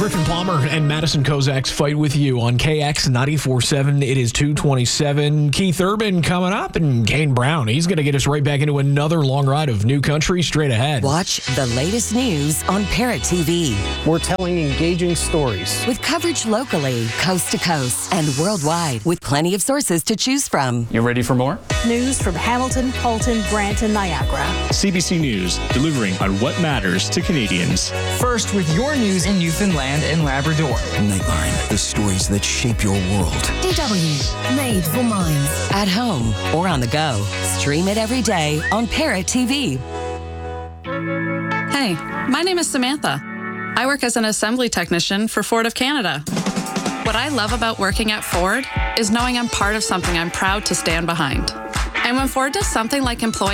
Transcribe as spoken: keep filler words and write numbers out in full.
Griffin Palmer and Madison Kozak's Fight With You on K X ninety-four point seven. It is two twenty-seven. Keith Urban coming up, and Kane Brown. He's going to get us right back into another long ride of new country straight ahead. Watch the latest news on Parrot T V. We're telling engaging stories. With coverage locally, coast to coast, and worldwide, with plenty of sources to choose from. You ready for more? News from Hamilton, Colton, Brant, and Niagara. C B C News, delivering on what matters to Canadians. First with your news in Newfoundland and Labrador. Nightline, the stories that shape your world. D W, made for minds. At home or on the go. Stream it every day on Parrot T V. Hey, my name is Samantha. I work as an assembly technician for Ford of Canada. What I love about working at Ford is knowing I'm part of something I'm proud to stand behind. And when Ford does something like employee